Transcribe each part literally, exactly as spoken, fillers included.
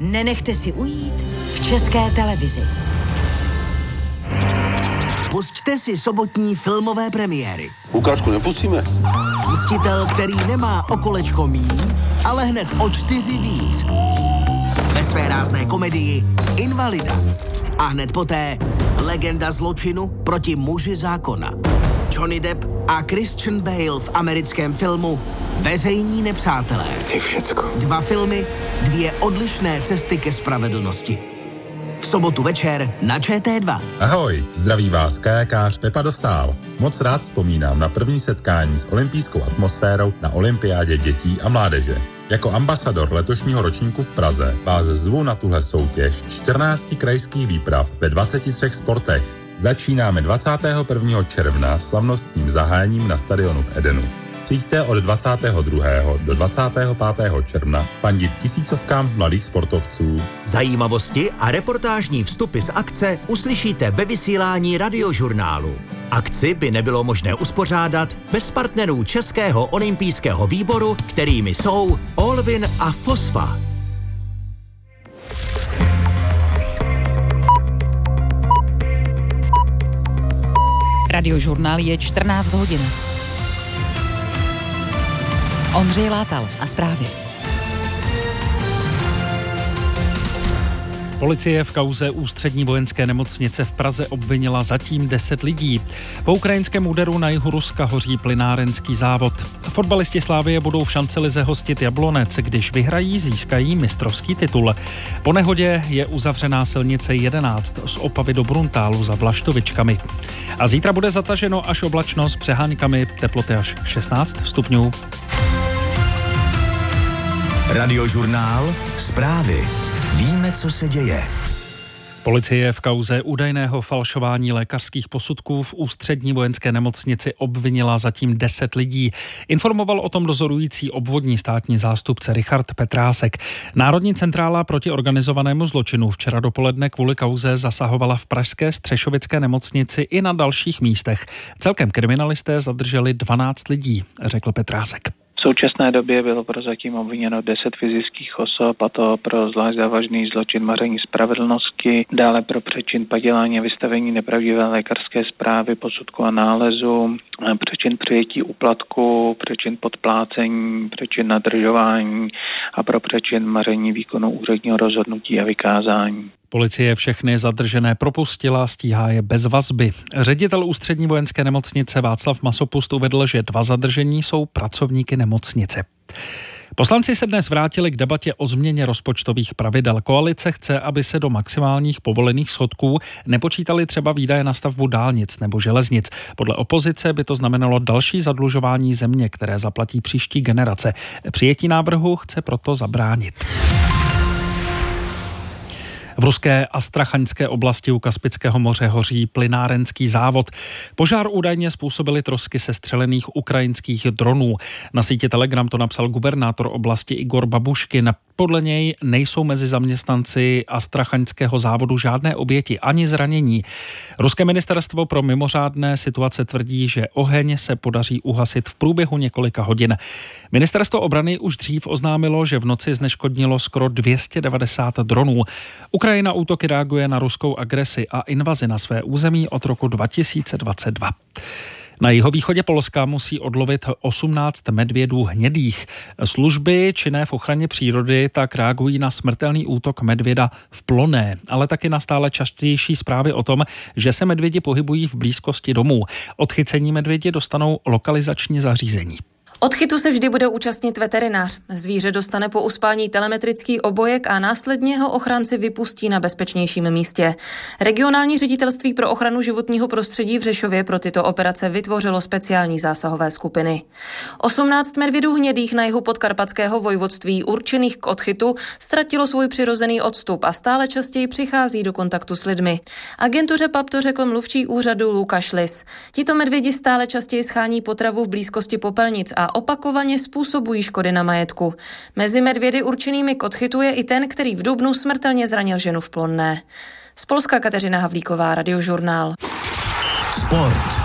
nenechte si ujít v České televizi. Pusťte si sobotní filmové premiéry. Lukášku, nepustíme? Mstitel, který nemá o kolečko míň, ale hned o čtyři víc. Ve své rázné komedii Invalida. A hned poté legenda zločinu proti muži zákona. Johnny Depp a Christian Bale v americkém filmu Vezejní nepřátelé. Chci všecko. Dva filmy, dvě odlišné cesty ke spravedlnosti. V sobotu večer na Č T dva. Ahoj, zdraví vás kajakář Pepa Dostál. Moc rád vzpomínám na první setkání s olympijskou atmosférou na olympiádě dětí a mládeže. Jako ambasador letošního ročníku v Praze vás zvu na tuhle soutěž čtrnácti krajských výprav ve dvaceti třech sportech. Začínáme dvacátého prvního června slavnostním zahájením na stadionu v Edenu. Přijďte od dvacátého druhého do dvacátého pátého června fandit tisícovkám mladých sportovců. Zajímavosti a reportážní vstupy z akce uslyšíte ve vysílání Radiožurnálu. Akci by nebylo možné uspořádat bez partnerů Českého olympijského výboru, kterými jsou Olvin a Fosfa. Radiožurnál je čtrnáct hodin. Ondřej Látal a zprávy. Policie v kauze Ústřední vojenské nemocnice v Praze obvinila zatím deset lidí. Po ukrajinském úderu na jihu Ruska hoří plynárenský závod. Fotbalisti Slavie budou v šancelize hostit Jablonec, když vyhrají, získají mistrovský titul. Po nehodě je uzavřená silnice jedenáct z Opavy do Bruntálu za Vlaštovičkami. A zítra bude zataženo až oblačno s přeháňkami, teploty až šestnáct stupňů. Radiožurnál, zprávy. Víme, co se děje. Policie v kauze údajného falšování lékařských posudků v Ústřední vojenské nemocnici obvinila zatím deset lidí. Informoval o tom dozorující obvodní státní zástupce Richard Petrásek. Národní centrála proti organizovanému zločinu včera dopoledne kvůli kauze zasahovala v pražské Střešovické nemocnici i na dalších místech. Celkem kriminalisté zadrželi dvanáct lidí, řekl Petrásek. V současné době bylo prozatím obviněno deset fyzických osob, a to pro zvlášť závažný zločin maření spravedlnosti, dále pro přečin padělání a vystavení nepravdivé lékařské zprávy, posudku a nálezu, přečin přijetí úplatku, přečin podplácení, přečin nadržování a pro přečin maření výkonu úředního rozhodnutí a vykázání. Policie všechny zadržené propustila, stíhá je bez vazby. Ředitel Ústřední vojenské nemocnice Václav Masopust uvedl, že dva zadržení jsou pracovníky nemocnice. Poslanci se dnes vrátili k debatě o změně rozpočtových pravidel. Koalice chce, aby se do maximálních povolených schodků nepočítali třeba výdaje na stavbu dálnic nebo železnic. Podle opozice by to znamenalo další zadlužování země, které zaplatí příští generace. Přijetí návrhu chce proto zabránit. V ruské Astrachaňské oblasti u Kaspického moře hoří plynárenský závod. Požár údajně způsobily trosky sestřelených ukrajinských dronů. Na síti Telegram to napsal gubernátor oblasti Igor Babuškin. Podle něj nejsou mezi zaměstnanci Astrachaňského závodu žádné oběti ani zranění. Ruské ministerstvo pro mimořádné situace tvrdí, že oheň se podaří uhasit v průběhu několika hodin. Ministerstvo obrany už dřív oznámilo, že v noci zneškodnilo skoro dvě stě devadesát dronů. Ukrajina útoky reaguje na ruskou agresi a invazi na své území od roku dva tisíce dvacet dva. Na jihovýchodě Polska musí odlovit osmnáct medvědů hnědých. Služby činné v ochraně přírody tak reagují na smrtelný útok medvěda v Ploné, ale taky na stále častější zprávy o tom, že se medvědi pohybují v blízkosti domů. Odchycení medvědi dostanou lokalizační zařízení. Odchytu se vždy bude účastnit veterinář. Zvíře dostane po uspání telemetrický obojek a následně ho ochránci vypustí na bezpečnějším místě. Regionální ředitelství pro ochranu životního prostředí v Řešově pro tyto operace vytvořilo speciální zásahové skupiny. osmnáct medvědů hnědých na jihu podkarpatského vojvodství určených k odchytu ztratilo svůj přirozený odstup a stále častěji přichází do kontaktu s lidmi. Agentuře P A P to řekl mluvčí úřadu Lukáš Lis. Tito medvědi stále častěji schání potravu v blízkosti popelnic a opakovaně způsobují škody na majetku. Mezi medvědy určenými k odchytu je i ten, který v dubnu smrtelně zranil ženu v Plonné. Z Polska Kateřina Havlíková, Radiožurnál. Sport.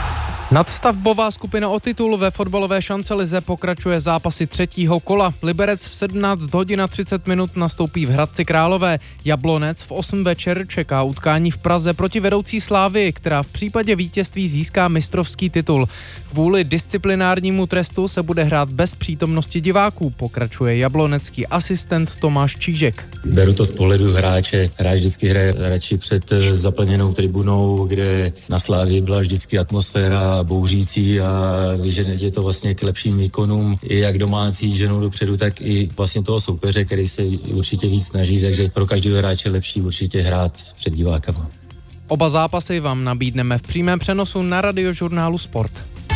Nadstavbová skupina o titul ve fotbalové šancelize pokračuje zápasy třetího kola. Liberec v sedmnáct hodin a třicet minut nastoupí v Hradci Králové. Jablonec v osm večer čeká utkání v Praze proti vedoucí Slávii, která v případě vítězství získá mistrovský titul. Kvůli disciplinárnímu trestu se bude hrát bez přítomnosti diváků, pokračuje jablonecký asistent Tomáš Čížek. Beru to z pohledu hráče. Hráč vždycky hraje radši před zaplněnou tribunou, kde na Slávii byla vždycky atmosféra bouřící a vyžene je to vlastně k lepším výkonům i jak domácí ženou dopředu, tak i vlastně toho soupeře, který se určitě víc snaží, takže pro každého hráče lepší určitě hrát před divákama. Oba zápasy vám nabídneme v přímém přenosu na Radiožurnálu Sport.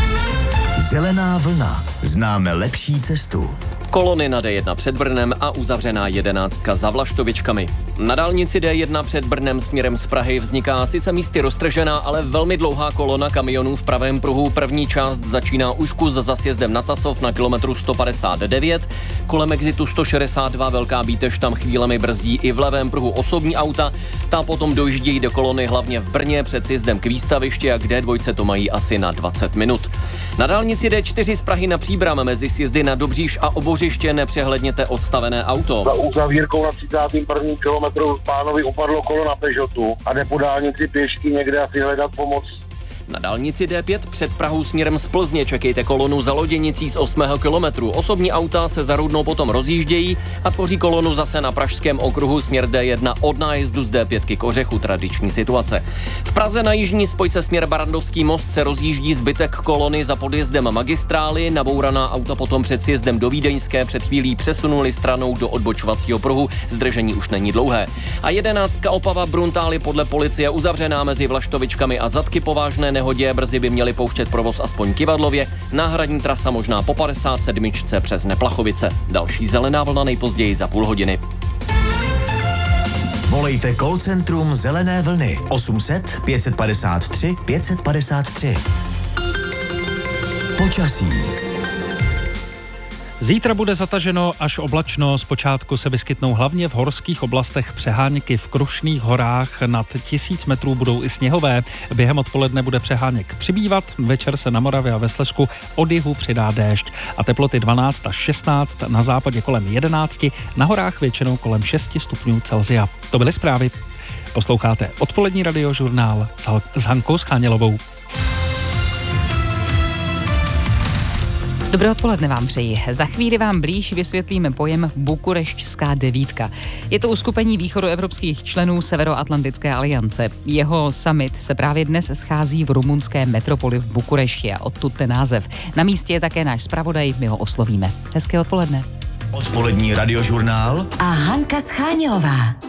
Zelená vlna. Známe lepší cestu. Kolony na D jedna před Brnem a uzavřená jedenáctka za Vlaštovičkami. Na dálnici D jedna před Brnem směrem z Prahy vzniká sice místy roztržená, ale velmi dlouhá kolona kamionů v pravém pruhu. První část začíná už kus za sjezdem na Tasov na kilometru sto padesát devět. Kolem exitu sto šedesát dva Velká Bítež tam chvílemi brzdí i v levém pruhu osobní auta. Ta potom dojíždějí do kolony hlavně v Brně před sjezdem k výstavišti a k D dva to mají asi na dvacet minut. Na dálnici D čtyři z Prahy na Příbram mezi sjezdy na Dobříš a Obořiště nepřehledněte odstavené auto. Za uzavírkou na třicátém prvním kilometru pánovi upadlo kolo na Peugeotu a jde po dálnici pěšky někde asi hledat pomoc. Na dálnici D pět před Prahou směrem z Plzně čekejte kolonu za Loděnicí z osmého kilometru. Osobní auta se za Rudnou potom rozjíždějí a tvoří kolonu zase na pražském okruhu směr D jedna od nájezdu z D pět k Ořechu, tradiční situace. V Praze na jižní spojce směr Barandovský most se rozjíždí zbytek kolony za podjezdem magistrály. Nabouraná auta potom před sjezdem do Vídeňské před chvílí přesunuli stranou do odbočovacího pruhu. Zdržení už není dlouhé. A jedenáctka Opava Bruntály podle policie uzavřená mezi Vlaštovičkami a Zadky po vážné nehodě. Brzy by měli pouštět provoz aspoň Kivadlově. Náhradní trasa možná po padesát sedm přes Neplachovice. Další zelená vlna nejpozději za půl hodiny. Volejte call centrum Zelené vlny osm set pět padesát tři pět padesát tři. Počasí. Zítra bude zataženo až oblačno, zpočátku se vyskytnou hlavně v horských oblastech přeháňky, v Krušných horách nad tisíc metrů budou i sněhové. Během odpoledne bude přeháněk přibývat, večer se na Moravě a ve Slezsku od jihu přidá déšť a teploty dvanáct až šestnáct, na západě kolem jedenáct, na horách většinou kolem šest stupňů Celsia. To byly zprávy. Posloucháte odpolední radiožurnál s Hankou Schánělovou. Dobré odpoledne vám přeji. Za chvíli vám blíž vysvětlíme pojem Bukurešťská devítka. Je to uskupení východoevropských členů Severoatlantické aliance. Jeho summit se právě dnes schází v rumunské metropoli v Bukurešti a odtud ten název. Na místě je také náš zpravodaj, my ho oslovíme. Hezké odpoledne. Odpolední radiožurnál a Hanka Schánělová.